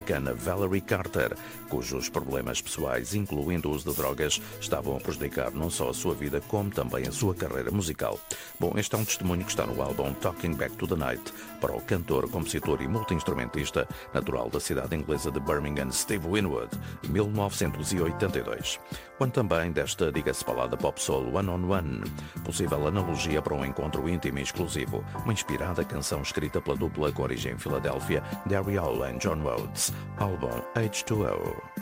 americana Valerie Carter, cujos problemas pessoais, incluindo o uso de drogas, estavam a prejudicar não só a sua vida, como também a sua carreira musical. Bom, este é um testemunho que está no álbum Talking Back to the Night, para o cantor, compositor e multi-instrumentista natural da cidade inglesa de Birmingham, Steve Winwood, 1982. O ano também desta, diga-se, balada pop soul One on One, possível analogia para um encontro íntimo e exclusivo, uma inspirada canção escrita pela dupla com origem em Filadélfia, Darry Hall e John Rhodes, álbum H2O.